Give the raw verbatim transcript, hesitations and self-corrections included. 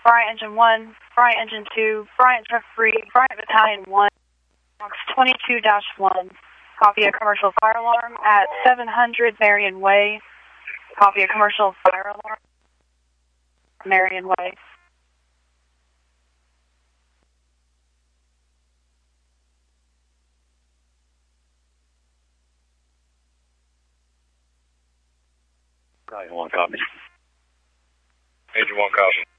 Bryant Engine one, Bryant Engine two, Bryant Truck three, Bryant Battalion one, box twenty-two dash one. Copy a commercial fire alarm at seven hundred Marion Way. Copy a commercial fire alarm, Marion Way. Battalion one, copy. Agent one, copy.